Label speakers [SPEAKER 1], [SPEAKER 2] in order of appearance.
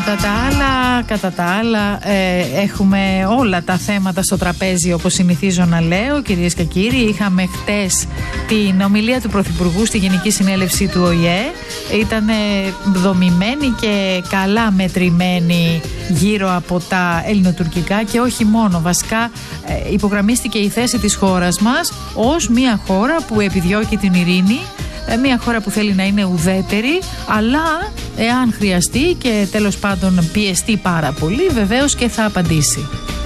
[SPEAKER 1] Κατά τα άλλα, έχουμε όλα τα θέματα στο τραπέζι, όπως συνηθίζω να λέω, κυρίες και κύριοι. Είχαμε χτες την ομιλία του Πρωθυπουργού στη Γενική Συνέλευση του ΟΗΕ. Ήταν δομημένη και καλά μετρημένη γύρω από τα ελληνοτουρκικά και όχι μόνο. Βασικά υπογραμμίστηκε η θέση της χώρας μας ως μια χώρα που επιδιώκει την ειρήνη, μια χώρα που θέλει να είναι ουδέτερη, αλλά εάν χρειαστεί και τέλος πάντων πιεστεί πάρα πολύ, βεβαίως και θα απαντήσει.